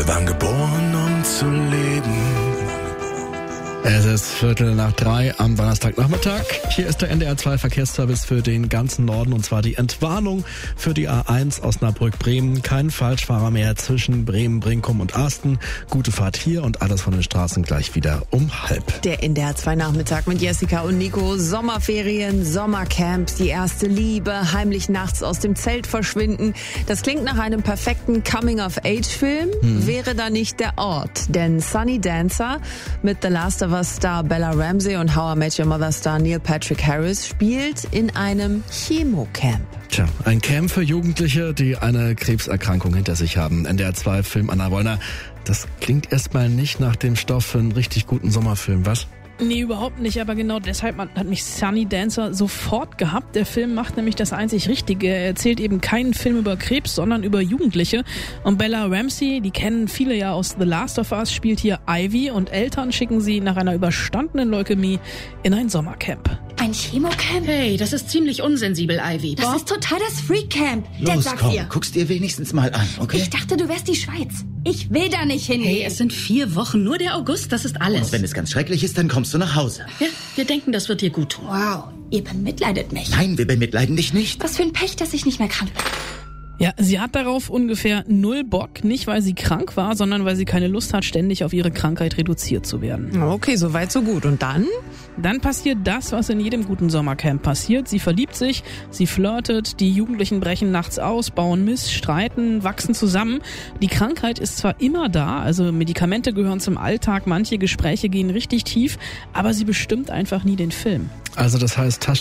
Wir waren geboren, um zu leben. Es ist 2:45 am Donnerstagnachmittag. Hier ist der NDR2 Verkehrsservice für den ganzen Norden, und zwar die Entwarnung für die A1 Osnabrück-Bremen. Kein Falschfahrer mehr zwischen Bremen, Brinkum und Asten. Gute Fahrt hier und alles von den Straßen gleich wieder um 12:30. Der NDR2 Nachmittag mit Jessica und Nico. Sommerferien, Sommercamp, die erste Liebe, heimlich nachts aus dem Zelt verschwinden. Das klingt nach einem perfekten Coming-of-Age-Film. Wäre da nicht der Ort. Denn Sunny Dancer mit The Last of Us-Star Bella Ramsey und How I Met Your Mother-Star Neil Patrick Harris spielt in einem Chemocamp. Tja, ein Camp für Jugendliche, die eine Krebserkrankung hinter sich haben. NDR2-Film Anna Wollner. Das klingt erstmal nicht nach dem Stoff für einen richtig guten Sommerfilm, was? Nee, überhaupt nicht, aber genau deshalb hat mich Sunny Dancer sofort gehabt. Der Film macht nämlich das einzig Richtige. Er erzählt eben keinen Film über Krebs, sondern über Jugendliche. Und Bella Ramsey, die kennen viele ja aus The Last of Us, spielt hier Ivy, und Eltern schicken sie nach einer überstandenen Leukämie in ein Sommercamp. Ein Chemocamp? Hey, das ist ziemlich unsensibel, Ivy. Das ist total das Freak-Camp. Los, Sag's komm, dir. guck's dir wenigstens mal an, okay? Ich dachte, du wärst die Schweiz. Ich will da nicht hingehen. Hey, es sind 4 Wochen, nur der August, das ist alles. Und wenn es ganz schrecklich ist, dann kommst du nach Hause. Ja, wir denken, das wird dir gut tun. Wow, ihr bemitleidet mich. Nein, wir bemitleiden dich nicht. Was für ein Pech, dass ich nicht mehr krank bin. Ja, sie hat darauf ungefähr 0 Bock, nicht weil sie krank war, sondern weil sie keine Lust hat, ständig auf ihre Krankheit reduziert zu werden. Okay, soweit so gut. Und dann? Dann passiert das, was in jedem guten Sommercamp passiert. Sie verliebt sich, sie flirtet, die Jugendlichen brechen nachts aus, bauen Mist, streiten, wachsen zusammen. Die Krankheit ist zwar immer da, also Medikamente gehören zum Alltag, manche Gespräche gehen richtig tief, aber sie bestimmt einfach nie den Film. Also das heißt